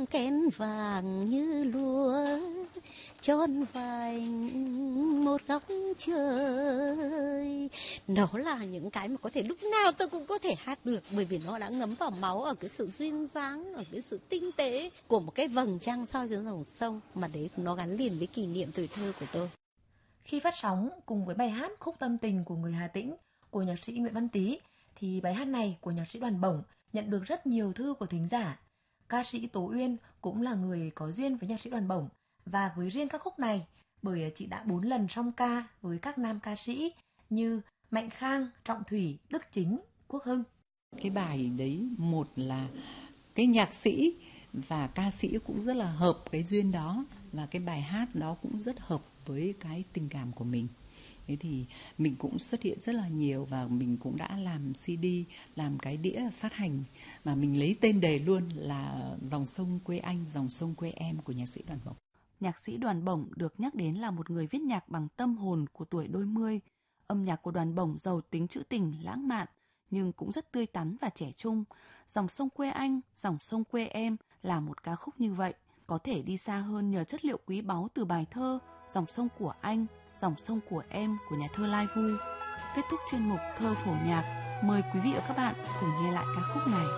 kén vàng như lúa tròn vành một góc trời. Đó là những cái mà có thể lúc nào tôi cũng có thể hát được, bởi vì nó đã ngấm vào máu ở cái sự duyên dáng, ở cái sự tinh tế của một cái vầng trăng soi dưới dòng sông, mà đấy nó gắn liền với kỷ niệm tuổi thơ của tôi. Khi phát sóng cùng với bài hát Khúc Tâm Tình của người Hà Tĩnh của nhạc sĩ Nguyễn Văn Tý, thì bài hát này của nhạc sĩ Đoàn Bổng nhận được rất nhiều thư của thính giả. Ca sĩ Tố Uyên cũng là người có duyên với nhạc sĩ Đoàn Bổng, và với riêng ca khúc này, bởi chị đã 4 lần song ca với các nam ca sĩ như Mạnh Khang, Trọng Thủy, Đức Chính, Quốc Hưng. Cái bài đấy, một là cái nhạc sĩ và ca sĩ cũng rất là hợp cái duyên đó, và cái bài hát đó cũng rất hợp với cái tình cảm của mình. Thế thì mình cũng xuất hiện rất là nhiều, và mình cũng đã làm CD, làm cái đĩa phát hành mà mình lấy tên đề luôn là Dòng Sông Quê Anh, Dòng Sông Quê Em của nhạc sĩ Đoàn Bổng. Nhạc sĩ Đoàn Bổng được nhắc đến là một người viết nhạc bằng tâm hồn của tuổi đôi mươi. Âm nhạc của Đoàn Bổng giàu tính trữ tình, lãng mạn, nhưng cũng rất tươi tắn và trẻ trung. Dòng sông quê anh, dòng sông quê em là một ca khúc như vậy, có thể đi xa hơn nhờ chất liệu quý báu từ bài thơ Dòng sông của anh, dòng sông của em của nhà thơ Lai Vu. Kết thúc chuyên mục Thơ phổ nhạc, mời quý vị và các bạn cùng nghe lại ca khúc này.